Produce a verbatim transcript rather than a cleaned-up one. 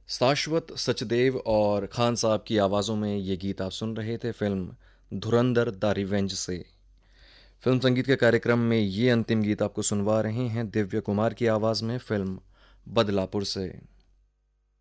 शाश्वत सचदेव और खान साहब की आवाज़ों में ये गीत आप सुन रहे थे फिल्म धुरंधर द रिवेंज से। फिल्म संगीत के कार्यक्रम में ये अंतिम गीत आपको सुनवा रहे हैं दिव्य कुमार की आवाज़ में फिल्म बदलापुर से।